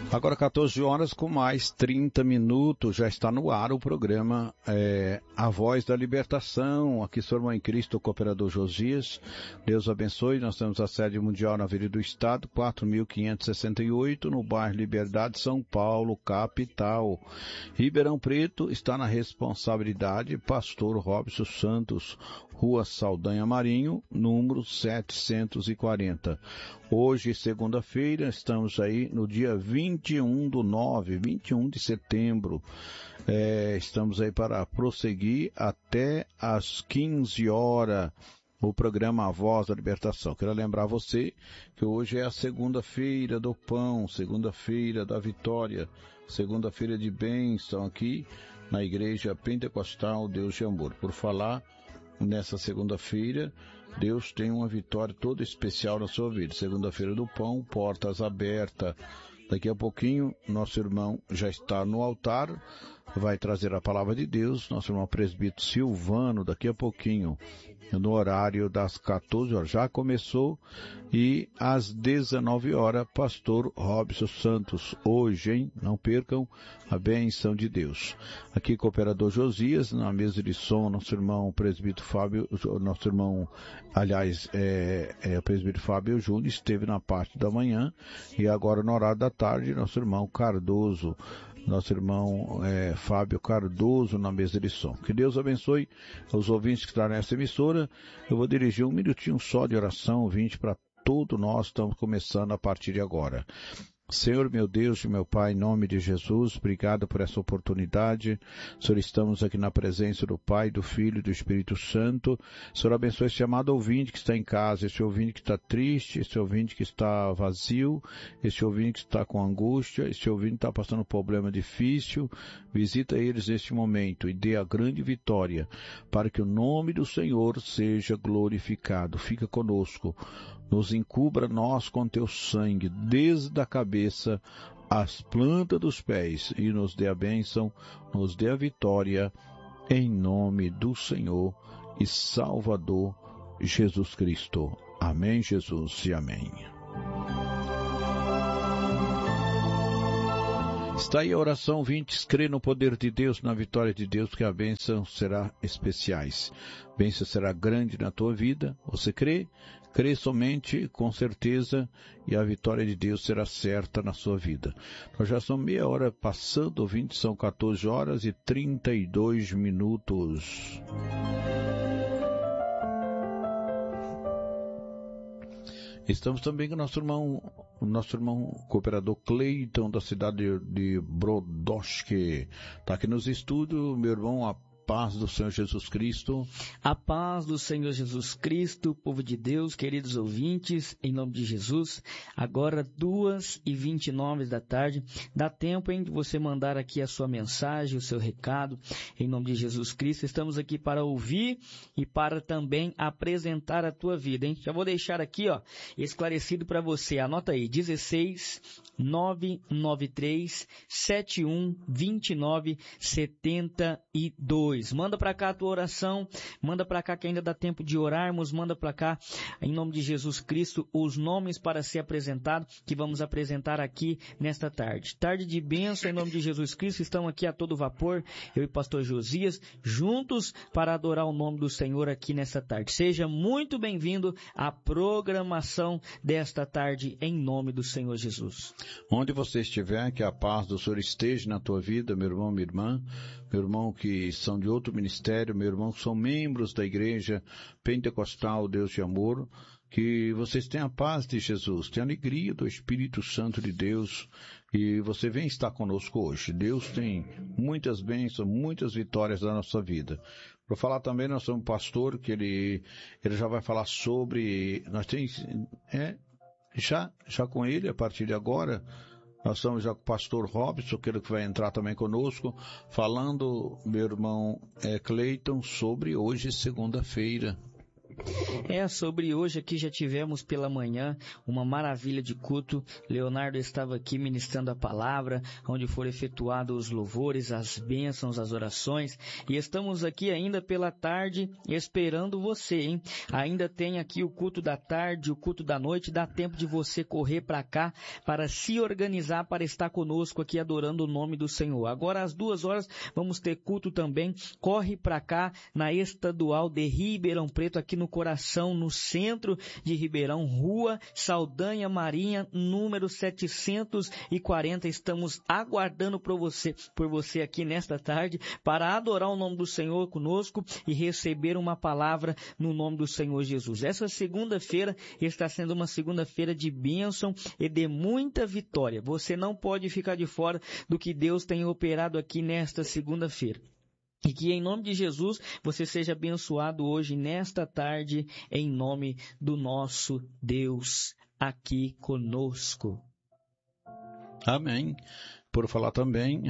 Agora 14 horas com mais 30 minutos, já está no ar o programa A Voz da Libertação. Aqui sou o irmão em Cristo, o cooperador Josias. Deus abençoe. Nós temos a sede mundial na Avenida do Estado, 4.568, no bairro Liberdade, São Paulo, capital. Ribeirão Preto está na responsabilidade Pastor Robson Santos, Rua Saldanha Marinho, número 740. Hoje, segunda-feira, estamos aí no dia 21 de setembro. Estamos aí para prosseguir até às 15 horas o programa A Voz da Libertação. Quero lembrar você que hoje é a segunda-feira do pão, segunda-feira da vitória, segunda-feira de bênção aqui na Igreja Pentecostal Deus de Amor. Por falar nessa segunda-feira, Deus tem uma vitória toda especial na sua vida. Segunda-feira do pão, portas abertas. Daqui a pouquinho, nosso irmão já está no altar, vai trazer a palavra de Deus. Nosso irmão presbítero Silvano, daqui a pouquinho, no horário das 14 horas. Já começou. E às 19 horas, pastor Robson Santos. Hoje, hein? Não percam a bênção de Deus. Aqui, cooperador Josias, na mesa de som, nosso irmão presbítero Fábio, nosso irmão, aliás, o presbítero Fábio Júnior, esteve na parte da manhã. E agora, no horário da tarde, nosso irmão Cardoso, nosso irmão Fábio Cardoso na mesa de som. Que Deus abençoe os ouvintes que estão nessa emissora. Eu vou dirigir um minutinho só de oração, 20 para todos nós. Estamos começando a partir de agora. Senhor, meu Deus e meu Pai, em nome de Jesus, obrigado por essa oportunidade. Senhor, estamos aqui na presença do Pai, do Filho e do Espírito Santo. Senhor, abençoe esse amado ouvinte que está em casa, esse ouvinte que está triste, esse ouvinte que está vazio, esse ouvinte que está com angústia, esse ouvinte que está passando um problema difícil. Visita eles neste momento e dê a grande vitória, para que o nome do Senhor seja glorificado. Fica conosco. Nos encubra nós com teu sangue, desde a cabeça às plantas dos pés, e nos dê a bênção, nos dê a vitória, em nome do Senhor e Salvador Jesus Cristo. Amém, Jesus, e amém. Está aí a oração, ouvintes, crê no poder de Deus, na vitória de Deus, que a bênção será especiais. A bênção será grande na tua vida. Você crê? Crê somente, com certeza, e a vitória de Deus será certa na sua vida. Nós já são meia hora passando, ouvintes, são 14 horas e 32 minutos. Estamos também com o nosso irmão cooperador Cleiton, da cidade de Brodowski. Está aqui nos estúdios, meu irmão, a paz do Senhor Jesus Cristo. A paz do Senhor Jesus Cristo, povo de Deus, queridos ouvintes, em nome de Jesus. Agora 2h29 da tarde, dá tempo de você mandar aqui a sua mensagem, o seu recado, em nome de Jesus Cristo. Estamos aqui para ouvir e para também apresentar a tua vida, hein? Já vou deixar aqui, esclarecido para você. Anota aí, 16 993 71 29 72. Manda para cá a tua oração, manda para cá que ainda dá tempo de orarmos, manda para cá, em nome de Jesus Cristo, os nomes para ser apresentado, que vamos apresentar aqui nesta tarde. Tarde de bênção, em nome de Jesus Cristo, estamos aqui a todo vapor, eu e o pastor Josias, juntos para adorar o nome do Senhor aqui nesta tarde. Seja muito bem-vindo à programação desta tarde, em nome do Senhor Jesus. Onde você estiver, que a paz do Senhor esteja na tua vida, meu irmão, minha irmã, meu irmão que são de outro ministério, meu irmão que são membros da Igreja Pentecostal Deus de Amor, que vocês tenham a paz de Jesus, tenham a alegria do Espírito Santo de Deus, e você vem estar conosco hoje. Deus tem muitas bênçãos, muitas vitórias na nossa vida. Para falar também, nós somos um pastor que ele já vai falar sobre, nós temos, já com ele, a partir de agora, nós estamos já com o pastor Robson, que vai entrar também conosco, falando, meu irmão Cleiton, sobre hoje, segunda-feira. Sobre hoje aqui já tivemos pela manhã uma maravilha de culto. Leonardo estava aqui ministrando a palavra, onde foram efetuados os louvores, as bênçãos, as orações. E estamos aqui ainda pela tarde esperando você, hein? Ainda tem aqui o culto da tarde, o culto da noite. Dá tempo de você correr para cá, para se organizar, para estar conosco aqui adorando o nome do Senhor. Agora às 2h vamos ter culto também. Corre para cá na Estadual de Ribeirão Preto, aqui no coração, no centro de Ribeirão, Rua Saldanha Marinha, número 740. Estamos aguardando por você aqui nesta tarde para adorar o nome do Senhor conosco e receber uma palavra no nome do Senhor Jesus. Essa segunda-feira está sendo uma segunda-feira de bênção e de muita vitória. Você não pode ficar de fora do que Deus tem operado aqui nesta segunda-feira. E que em nome de Jesus você seja abençoado hoje, nesta tarde, em nome do nosso Deus aqui conosco. Amém. Por falar também,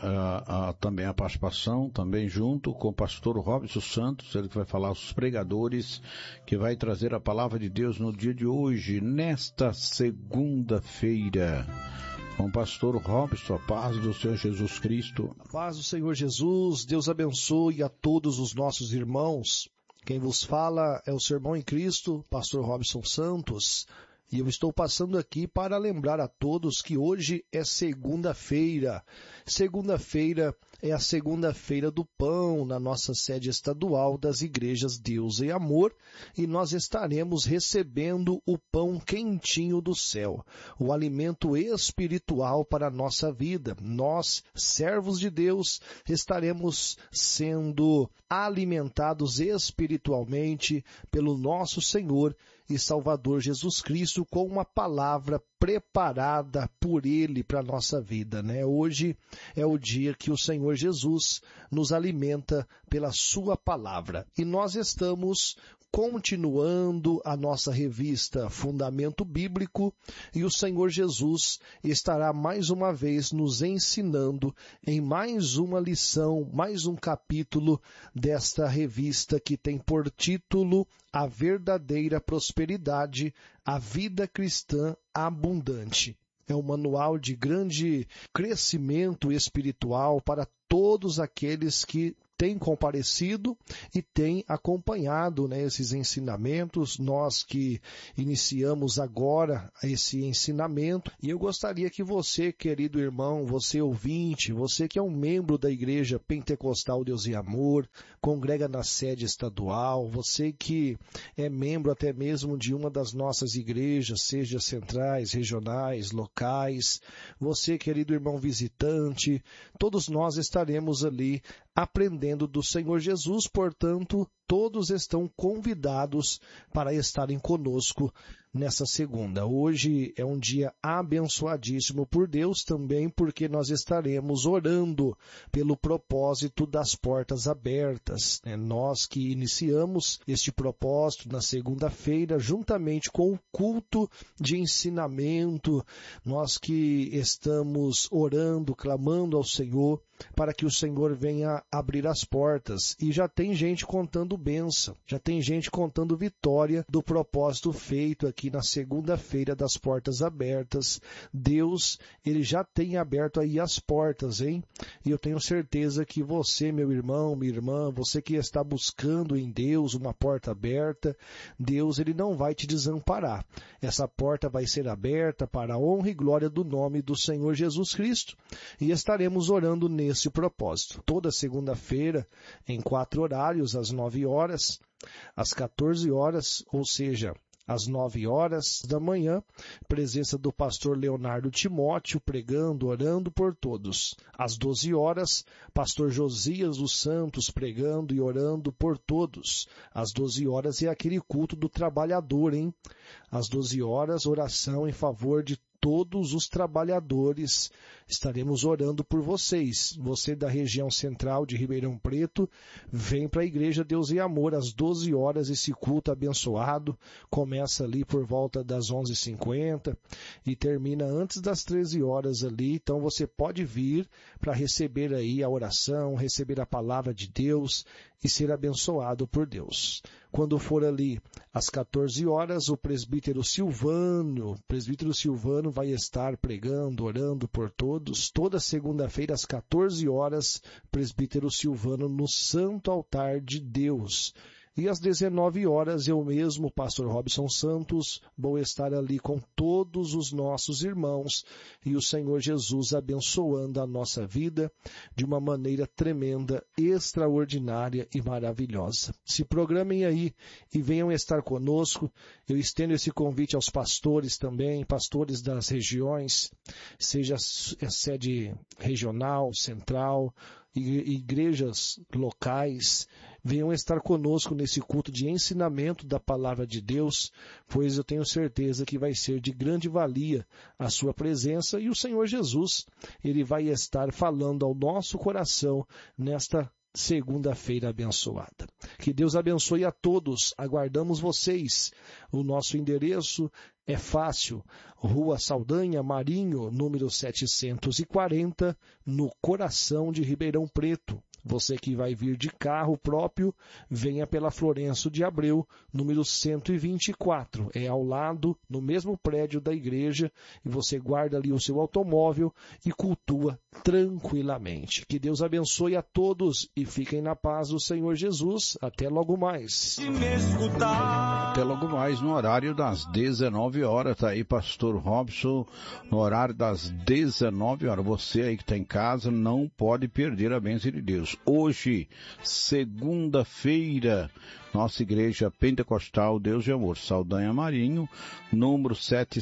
também a participação, também junto com o pastor Robson Santos, ele que vai falar aos pregadores, que vai trazer a palavra de Deus no dia de hoje, nesta segunda-feira. Com o pastor Robson, a paz do Senhor Jesus Cristo. A paz do Senhor Jesus, Deus abençoe a todos os nossos irmãos. Quem vos fala é o seu irmão em Cristo, pastor Robson Santos. E eu estou passando aqui para lembrar a todos que hoje é segunda-feira. Segunda-feira é a segunda-feira do pão na nossa sede estadual das igrejas Deus e Amor. E nós estaremos recebendo o pão quentinho do céu, o alimento espiritual para a nossa vida. Nós, servos de Deus, estaremos sendo alimentados espiritualmente pelo nosso Senhor e Salvador Jesus Cristo, com uma palavra preparada por Ele para a nossa vida, né? Hoje é o dia que o Senhor Jesus nos alimenta pela sua palavra. E nós estamos continuando a nossa revista Fundamento Bíblico, e o Senhor Jesus estará mais uma vez nos ensinando em mais uma lição, mais um capítulo desta revista que tem por título A Verdadeira Prosperidade, a Vida Cristã Abundante. É um manual de grande crescimento espiritual para todos aqueles que têm comparecido e têm acompanhado, né, esses ensinamentos. Nós que iniciamos agora esse ensinamento, e eu gostaria que você, querido irmão, você ouvinte, você que é um membro da Igreja Pentecostal Deus e Amor, congrega na sede estadual, você que é membro até mesmo de uma das nossas igrejas, seja centrais, regionais, locais, você, querido irmão visitante, todos nós estaremos ali aprendendo do Senhor Jesus. Portanto, todos estão convidados para estarem conosco nessa segunda. Hoje é um dia abençoadíssimo por Deus também, porque nós estaremos orando pelo propósito das portas abertas. Nós que iniciamos este propósito na segunda-feira, juntamente com o culto de ensinamento, nós que estamos orando, clamando ao Senhor, para que o Senhor venha abrir as portas. E já tem gente contando bênção, já tem gente contando vitória do propósito feito aqui na segunda-feira das portas abertas. Deus, Ele já tem aberto aí as portas, hein? E eu tenho certeza que você, meu irmão, minha irmã, você que está buscando em Deus uma porta aberta, Deus, Ele não vai te desamparar. Essa porta vai ser aberta para a honra e glória do nome do Senhor Jesus Cristo. E estaremos orando nesse propósito. Toda segunda-feira, em 4 horários, às 9 horas, às 14 horas, ou seja, às 9 horas da manhã, presença do pastor Leonardo Timóteo, pregando, orando por todos. Às 12 horas, pastor Josias dos Santos, pregando e orando por todos. Às 12 horas é aquele culto do trabalhador, hein? Às 12 horas, oração em favor de todos os trabalhadores. Estaremos orando por vocês. Você da região central de Ribeirão Preto, vem para a Igreja Deus e Amor às 12 horas, esse culto abençoado. Começa ali por volta das 11h50 e termina antes das 13 horas ali. Então você pode vir para receber aí a oração, receber a palavra de Deus e ser abençoado por Deus. Quando for ali às 14 horas, o presbítero Silvano vai estar pregando, orando por todos. Toda segunda-feira às 14 horas, presbítero Silvano no Santo Altar de Deus. E às 19 horas, eu mesmo, pastor Robson Santos, vou estar ali com todos os nossos irmãos e o Senhor Jesus abençoando a nossa vida de uma maneira tremenda, extraordinária e maravilhosa. Se programem aí e venham estar conosco. Eu estendo esse convite aos pastores também, pastores das regiões, seja sede regional, central, igrejas locais, venham estar conosco nesse culto de ensinamento da palavra de Deus, pois eu tenho certeza que vai ser de grande valia a sua presença e o Senhor Jesus, ele vai estar falando ao nosso coração nesta segunda-feira abençoada. Que Deus abençoe a todos, aguardamos vocês. O nosso endereço é fácil, Rua Saldanha Marinho, número 740, no coração de Ribeirão Preto. Você que vai vir de carro próprio, venha pela Florencio de Abreu, número 124. É ao lado, no mesmo prédio da igreja, e você guarda ali o seu automóvel e cultua tranquilamente. Que Deus abençoe a todos e fiquem na paz do Senhor Jesus. Até logo mais. Até logo mais no horário das 19 horas. Tá aí, pastor Robson, no horário das 19 horas. Você aí que está em casa não pode perder a bênção de Deus. Hoje, segunda-feira, nossa igreja pentecostal Deus de Amor, Saldanha Marinho, número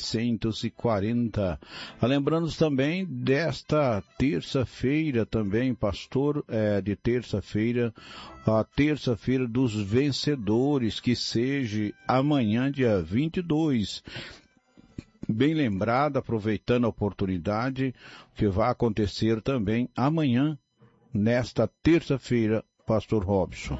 740. Lembrando também desta terça-feira também, pastor, de terça-feira, a terça-feira dos vencedores, que seja amanhã, dia 22. Bem lembrado, aproveitando a oportunidade, que vai acontecer também amanhã, nesta terça-feira, pastor Robson.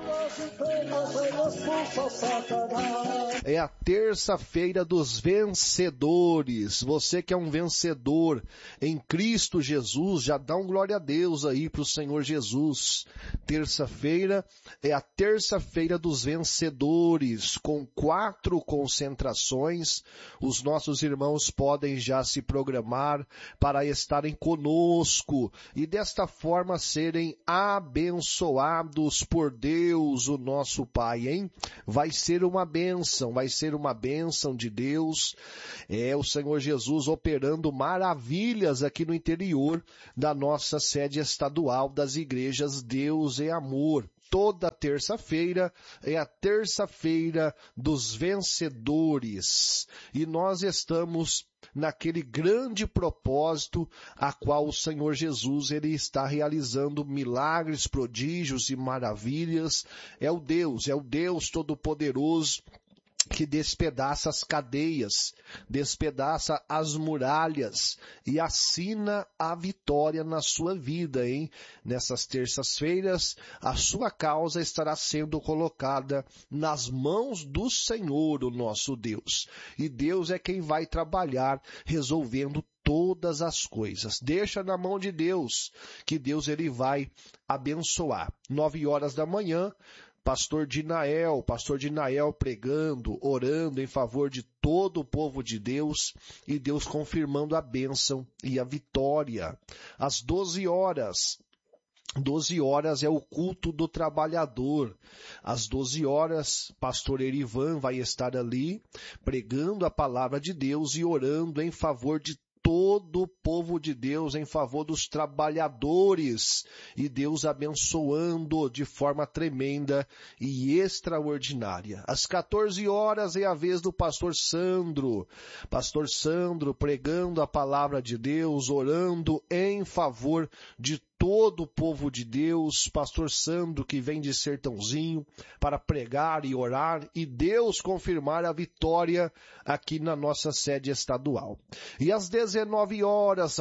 É a terça-feira dos vencedores. Você que é um vencedor em Cristo Jesus, já dá um glória a Deus aí para o Senhor Jesus. Terça-feira é a terça-feira dos vencedores, com 4 concentrações. Os nossos irmãos podem já se programar para estarem conosco e desta forma serem abençoados por Deus, o nosso Pai, hein? Vai ser uma bênção de Deus. É o Senhor Jesus operando maravilhas aqui no interior da nossa sede estadual das igrejas Deus e Amor. Toda terça-feira é a terça-feira dos vencedores. E nós estamos naquele grande propósito a qual o Senhor Jesus ele está realizando milagres, prodígios e maravilhas. É o Deus Todo-Poderoso, que despedaça as cadeias, despedaça as muralhas e assina a vitória na sua vida, hein? Nessas terças-feiras, a sua causa estará sendo colocada nas mãos do Senhor, o nosso Deus. E Deus é quem vai trabalhar resolvendo todas as coisas. Deixa na mão de Deus, que Deus ele vai abençoar. 9 horas da manhã, Pastor Dinael pregando, orando em favor de todo o povo de Deus e Deus confirmando a bênção e a vitória. Às 12 horas é o culto do trabalhador. Às 12 horas, pastor Erivan vai estar ali pregando a palavra de Deus e orando em favor de todo o povo de Deus, em favor dos trabalhadores, e Deus abençoando de forma tremenda e extraordinária. Às 14 horas é a vez do pastor Sandro pregando a palavra de Deus, orando em favor de todo o povo de Deus, pastor Sandro que vem de Sertãozinho para pregar e orar e Deus confirmar a vitória aqui na nossa sede estadual. E às 19 horas,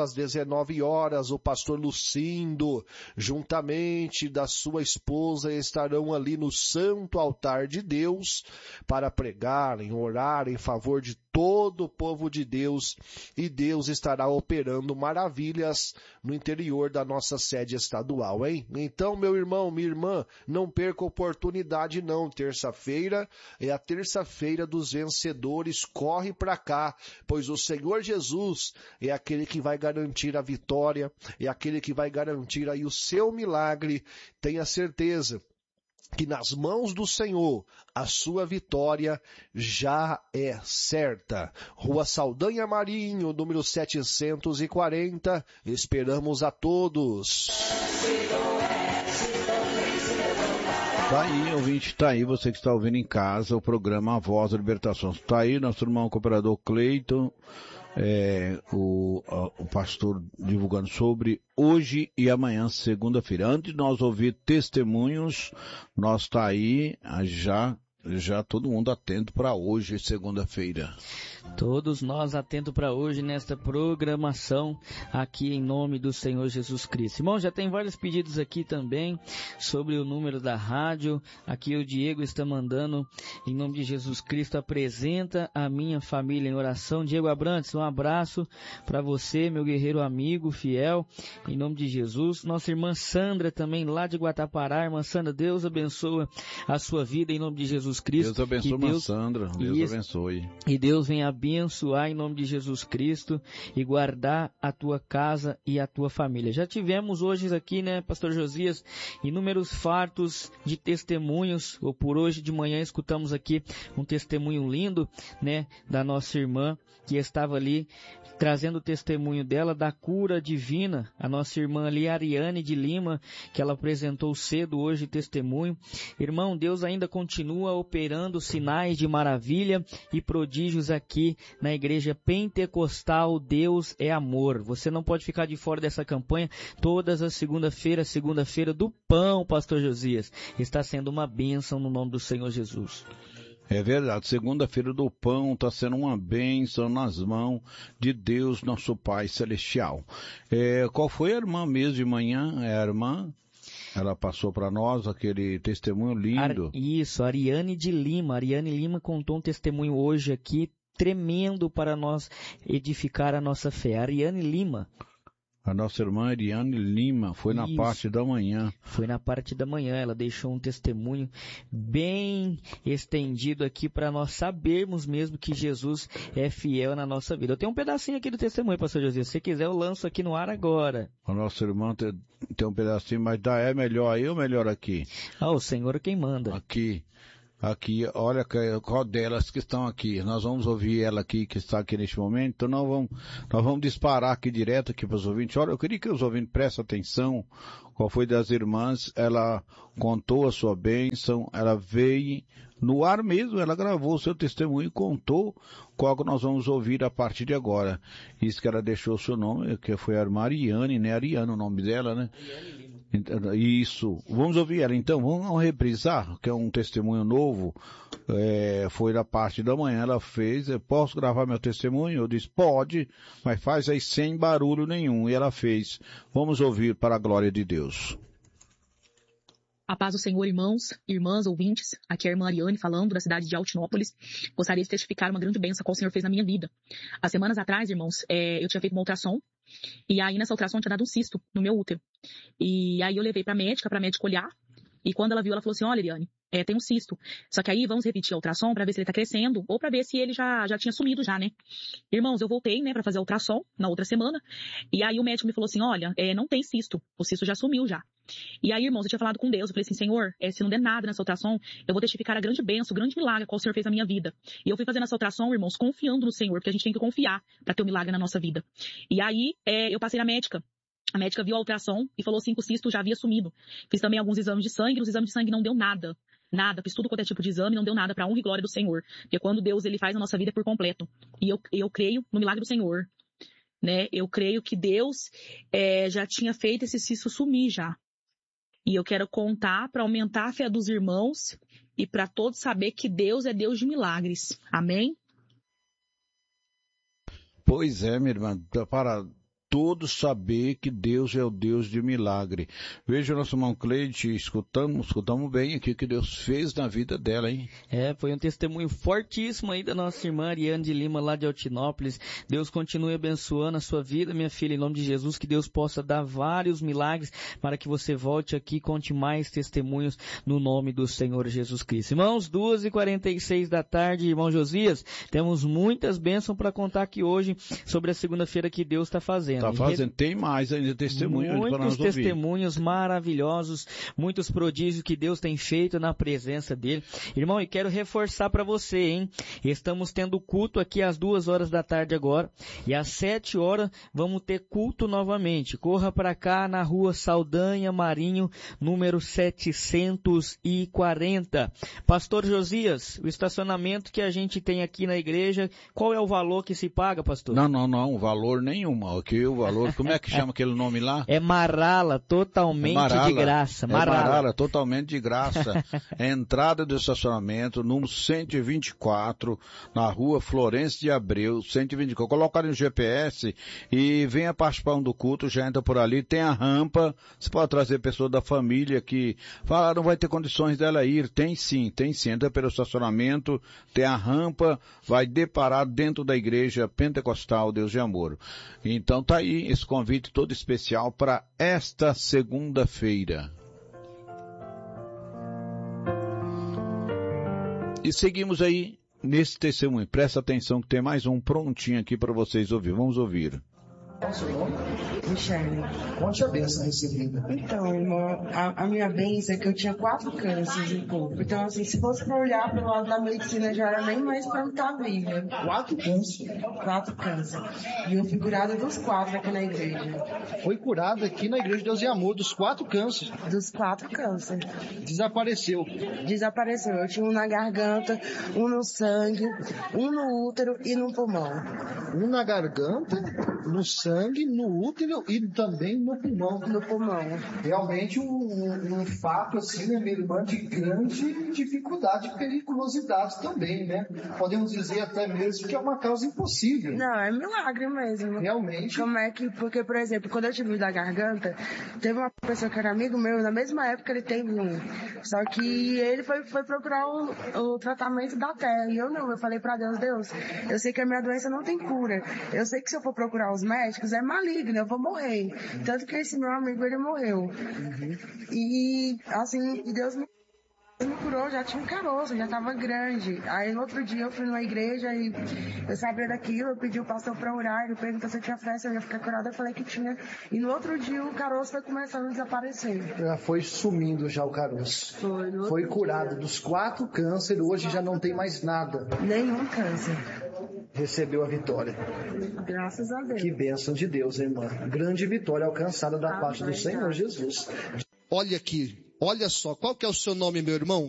o pastor Lucindo, juntamente da sua esposa, estarão ali no Santo Altar de Deus para pregarem, orar em favor de todo o povo de Deus, e Deus estará operando maravilhas no interior da nossa sede estadual, hein? Então, meu irmão, minha irmã, não perca a oportunidade não. Terça-feira é a terça-feira dos vencedores. Corre para cá, pois o Senhor Jesus é aquele que vai garantir a vitória, é aquele que vai garantir aí o seu milagre. Tenha certeza que nas mãos do Senhor a sua vitória já é certa. Rua Saldanha Marinho, número 740, esperamos a todos. Tá aí, ouvinte, tá aí, você que está ouvindo em casa, o programa A Voz da Libertação. Tá aí, nosso irmão cooperador Cleiton, o pastor divulgando sobre hoje e amanhã, segunda-feira. Antes de nós ouvir testemunhos, nós tá aí já todo mundo atento para hoje, segunda-feira. Todos nós atentos para hoje nesta programação aqui em nome do Senhor Jesus Cristo. Irmão, já tem vários pedidos aqui também sobre o número da rádio. Aqui o Diego está mandando, em nome de Jesus Cristo, apresenta a minha família em oração. Diego Abrantes, um abraço para você, meu guerreiro amigo, fiel, em nome de Jesus. Nossa irmã Sandra também lá de Guatapará. Irmã Sandra, Deus abençoa a sua vida em nome de Jesus Cristo. Deus abençoe, irmã Sandra. Deus abençoe. E Deus venha abençoar em nome de Jesus Cristo e guardar a tua casa e a tua família. Já tivemos hoje aqui, né, Pastor Josias, inúmeros fartos de testemunhos, ou por hoje de manhã escutamos aqui um testemunho lindo, né, da nossa irmã que estava ali trazendo o testemunho dela da cura divina, a nossa irmã ali, Ariane de Lima, que ela apresentou cedo hoje testemunho. Irmão, Deus ainda continua operando sinais de maravilha e prodígios aqui na Igreja Pentecostal Deus é Amor. Você não pode ficar de fora dessa campanha. Todas as segunda-feira do pão, Pastor Josias, está sendo uma bênção no nome do Senhor Jesus. É verdade, segunda-feira do pão está sendo uma bênção nas mãos de Deus, nosso Pai Celestial. Qual foi a irmã mesmo de manhã? A irmã, ela passou para nós aquele testemunho lindo. Isso, Ariane de Lima. Ariane Lima contou um testemunho hoje aqui tremendo para nós edificar a nossa fé. Ariane Lima. A nossa irmã Ariane Lima, foi na parte da manhã. Foi na parte da manhã, ela deixou um testemunho bem estendido aqui para nós sabermos mesmo que Jesus é fiel na nossa vida. Eu tenho um pedacinho aqui do testemunho, Pastor José, se você quiser eu lanço aqui no ar agora. A nossa irmã tem um pedacinho, mas é melhor aí ou melhor aqui? O Senhor é quem manda. Aqui, olha qual delas que estão aqui. Nós vamos ouvir ela aqui, que está aqui neste momento. Então nós vamos disparar aqui direto aqui para os ouvintes. Olha, eu queria que os ouvintes prestem atenção. Qual foi das irmãs? Ela contou a sua bênção, ela veio no ar mesmo, ela gravou o seu testemunho e contou qual que nós vamos ouvir a partir de agora. Isso que ela deixou o seu nome, que foi a irmã Ariane, né? Ariane, o nome dela, né? Isso. Vamos ouvir ela então, vamos reprisar, que é um testemunho novo, foi da parte da manhã, ela fez, posso gravar meu testemunho? Eu disse, pode, mas faz aí sem barulho nenhum, e ela fez. Vamos ouvir para a glória de Deus. A paz do Senhor, irmãos, irmãs, ouvintes. Aqui é a irmã Ariane falando da cidade de Altinópolis. Gostaria de testificar uma grande bênção que o Senhor fez na minha vida. Há semanas atrás, irmãos, eu tinha feito uma ultrassom. E aí nessa ultrassom tinha dado um cisto no meu útero. E aí eu levei pra médica olhar. E quando ela viu, ela falou assim, olha, Ariane, tem um cisto. Só que aí vamos repetir a ultrassom pra ver se ele tá crescendo ou pra ver se ele já tinha sumido já, né? Irmãos, eu voltei, né, pra fazer a ultrassom na outra semana. E aí o médico me falou assim, olha, não tem cisto. O cisto já sumiu já. E aí, irmãos, eu tinha falado com Deus. Eu falei assim, Senhor, se não der nada nessa ultrassom, eu vou testificar a grande bênção, o grande milagre que o Senhor fez na minha vida. E eu fui fazendo essa ultrassom, irmãos, confiando no Senhor, porque a gente tem que confiar pra ter um milagre na nossa vida. E aí, eu passei na médica. A médica viu a ultrassom e falou assim que o cisto já havia sumido. Fiz também alguns exames de sangue, nos exames de sangue não deu nada. Nada, fiz tudo quanto é tipo de exame, não deu nada pra honra e glória do Senhor. Porque quando Deus, ele faz a nossa vida por completo. E eu creio no milagre do Senhor. Né? Eu creio que Deus já tinha feito esse cisto sumir já. E eu quero contar para aumentar a fé dos irmãos e para todos saber que Deus é Deus de milagres. Amém? Pois é, minha irmã, para todos saber que Deus é o Deus de milagre. Veja o nosso irmão Cleide, escutamos bem aqui o que Deus fez na vida dela, hein? Foi um testemunho fortíssimo aí da nossa irmã Ariane de Lima, lá de Altinópolis. Deus continue abençoando a sua vida, minha filha, em nome de Jesus, que Deus possa dar vários milagres para que você volte aqui e conte mais testemunhos no nome do Senhor Jesus Cristo. Irmãos, 2h46 da tarde, irmão Josias, temos muitas bênçãos para contar aqui hoje sobre a segunda-feira que Deus está fazendo. Tem mais ainda testemunhos para nós ouvir. Muitos testemunhos maravilhosos, muitos prodígios que Deus tem feito na presença dele. Irmão, e quero reforçar para você, hein? Estamos tendo culto aqui às 2h da tarde agora, e às 7h vamos ter culto novamente. Corra para cá na rua Saldanha Marinho, número 740. Pastor Josias, o estacionamento que a gente tem aqui na igreja, qual é o valor que se paga, pastor? Não, valor nenhum. Aqui o valor, como é que chama aquele nome lá? É Marala, totalmente de graça. Marala, totalmente de graça. Entrada do estacionamento, número 124, na rua Florencio de Abreu, 124. Colocar no GPS e venha participar do culto, já entra por ali, tem a rampa, você pode trazer pessoa da família que fala, não vai ter condições dela ir. Tem sim. Entra pelo estacionamento, tem a rampa, vai deparar dentro da igreja pentecostal Deus de Amor. Então tá aí esse convite todo especial para esta segunda-feira. E seguimos aí nesse testemunho. Presta atenção que tem mais um prontinho aqui para vocês ouvir. Vamos ouvir. Michele. Conte a bênção recebida. Então, irmão, a minha bênção é que eu tinha 4 cânceres no corpo. Então, assim, se fosse para olhar pelo lado da medicina, já era nem mais para estar viva. 4 cânceres? 4 cânceres. E eu fui curada dos 4 aqui na igreja. Foi curada aqui na Igreja de Deus e Amor, dos 4 cânceres? Dos 4 cânceres. Desapareceu? Desapareceu. Eu tinha um na garganta, um no sangue, um no útero e no pulmão. Um na garganta, no sangue, no útero e também no pulmão. No pulmão. Realmente um fato, assim, né, minha irmã, de grande dificuldade e periculosidade também, né? Podemos dizer até mesmo que é uma causa impossível. Não, é milagre mesmo. Realmente. Como é que, porque, por exemplo, quando eu tive da garganta, teve uma pessoa que era amigo meu, na mesma época ele teve um. Só que ele foi procurar o tratamento da terra. E eu não, eu falei pra Deus, eu sei que a minha doença não tem cura. Eu sei que se eu for procurar os médicos, é maligno, eu vou morrer. Tanto que esse meu amigo, ele morreu. E, assim, Deus me curou, já tinha um caroço, já estava grande. Aí no outro dia eu fui numa igreja e eu sabia daquilo, eu pedi o pastor para orar, ele perguntou se eu tinha fé, se eu ia ficar curada, eu falei que tinha. E no outro dia o caroço foi começando a desaparecer. Já foi sumindo já o caroço. Foi curado dos 4 cânceres, hoje já não tem mais nada. Nenhum câncer. Recebeu a vitória. Graças a Deus. Que bênção de Deus, irmã. Grande vitória alcançada da parte do Senhor Jesus. Olha aqui, olha só, qual que é o seu nome, meu irmão?